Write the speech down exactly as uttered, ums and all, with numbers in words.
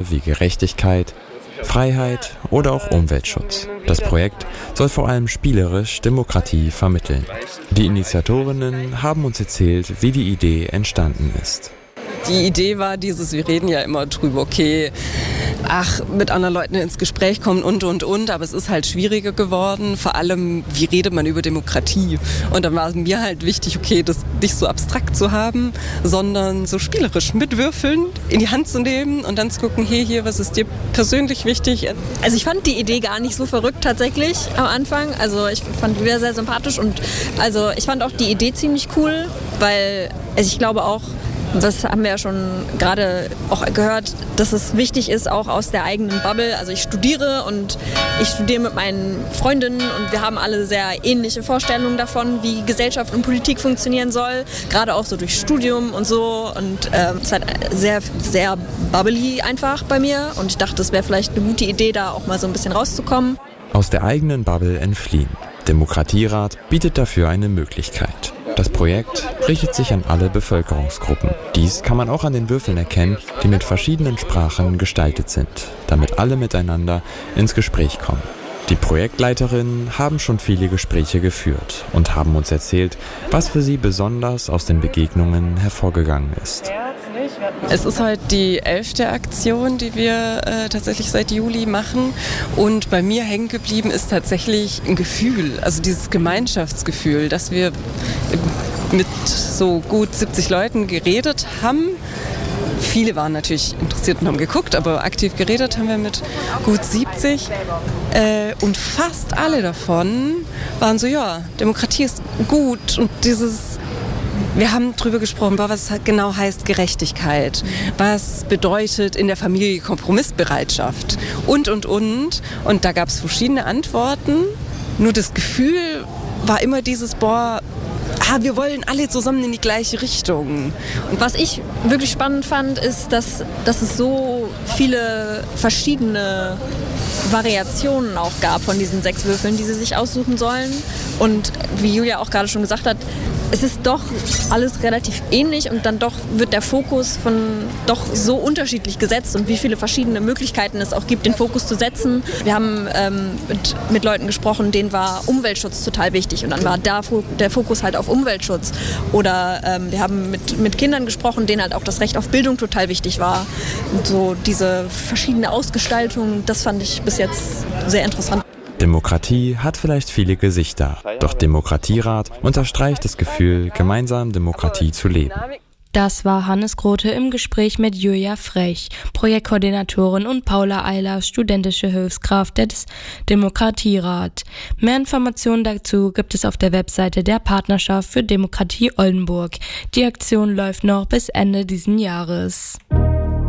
wie Gerechtigkeit, Freiheit oder auch Umweltschutz. Das Projekt soll vor allem spielerisch Demokratie vermitteln. Die Initiatorinnen haben uns erzählt, wie die Idee entstanden ist. Die Idee war dieses, wir reden ja immer drüber, okay, ach, mit anderen Leuten ins Gespräch kommen und, und, und, aber es ist halt schwieriger geworden, vor allem, wie redet man über Demokratie? Und dann war mir halt wichtig, okay, das nicht so abstrakt zu haben, sondern so spielerisch mitwürfeln, in die Hand zu nehmen und dann zu gucken, hey, hier, was ist dir persönlich wichtig? Also ich fand die Idee gar nicht so verrückt tatsächlich am Anfang, also ich fand die sehr sympathisch und also ich fand auch die Idee ziemlich cool, weil also ich glaube auch, das haben wir ja schon gerade auch gehört, dass es wichtig ist, auch aus der eigenen Bubble. Also ich studiere und ich studiere mit meinen Freundinnen und wir haben alle sehr ähnliche Vorstellungen davon, wie Gesellschaft und Politik funktionieren soll. Gerade auch so durch Studium und so. Und ähm, es ist halt sehr, sehr bubbly einfach bei mir. Und ich dachte, es wäre vielleicht eine gute Idee, da auch mal so ein bisschen rauszukommen. Aus der eigenen Bubble entfliehen. Demokratierat bietet dafür eine Möglichkeit. Das Projekt richtet sich an alle Bevölkerungsgruppen. Dies kann man auch an den Würfeln erkennen, die mit verschiedenen Sprachen gestaltet sind, damit alle miteinander ins Gespräch kommen. Die Projektleiterinnen haben schon viele Gespräche geführt und haben uns erzählt, was für sie besonders aus den Begegnungen hervorgegangen ist. Es ist heute die elfte Aktion, die wir äh, tatsächlich seit Juli machen. Und bei mir hängen geblieben ist tatsächlich ein Gefühl, also dieses Gemeinschaftsgefühl, dass wir mit so gut siebzig Leuten geredet haben. Viele waren natürlich interessiert und haben geguckt, aber aktiv geredet haben wir mit gut siebzig. Äh, und fast alle davon waren so, ja, Demokratie ist gut und dieses... Wir haben darüber gesprochen, was genau heißt Gerechtigkeit, was bedeutet in der Familie Kompromissbereitschaft und, und, und. Und da gab es verschiedene Antworten. Nur das Gefühl war immer dieses, boah, ah, wir wollen alle zusammen in die gleiche Richtung. Und was ich wirklich spannend fand, ist, dass, dass es so viele verschiedene Variationen auch gab von diesen sechs Würfeln, die sie sich aussuchen sollen. Und wie Julia auch gerade schon gesagt hat, es ist doch alles relativ ähnlich und dann doch wird der Fokus von doch so unterschiedlich gesetzt und wie viele verschiedene Möglichkeiten es auch gibt, den Fokus zu setzen. Wir haben ähm, mit, mit Leuten gesprochen, denen war Umweltschutz total wichtig und dann war da der Fokus halt auf Umweltschutz. Oder ähm, wir haben mit, mit Kindern gesprochen, denen halt auch das Recht auf Bildung total wichtig war. Und so diese verschiedene Ausgestaltung, das fand ich bis jetzt sehr interessant. Demokratie hat vielleicht viele Gesichter, doch Demokratierat unterstreicht das Gefühl, gemeinsam Demokratie zu leben. Das war Hannes Grote im Gespräch mit Julia Frech, Projektkoordinatorin, und Paula Eiler, studentische Hilfskraft des Demokratierat. Mehr Informationen dazu gibt es auf der Webseite der Partnerschaft für Demokratie Oldenburg. Die Aktion läuft noch bis Ende diesen Jahres.